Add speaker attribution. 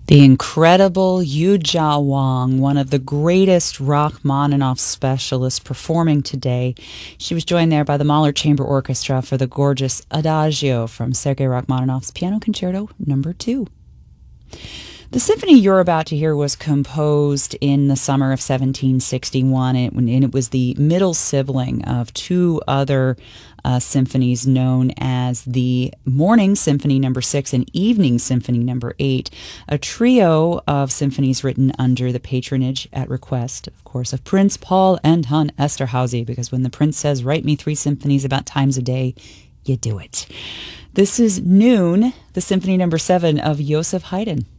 Speaker 1: The incredible Yu Jia Wang, one of the greatest Rachmaninoff specialists performing today. She was joined there by the Mahler Chamber Orchestra for the gorgeous Adagio from Sergei Rachmaninoff's Piano Concerto No. 2. The symphony you're about to hear was composed in the summer of 1761, and it was the middle sibling of two other symphonies known as the Morning Symphony No. 6 and Evening Symphony No. 8, a trio of symphonies written under the patronage, at request, of course, of Prince Paul Anton Esterhazy, because when the prince says, write me 3 symphonies about times a day, you do it. This is Noon, the Symphony No. 7 of Joseph Haydn.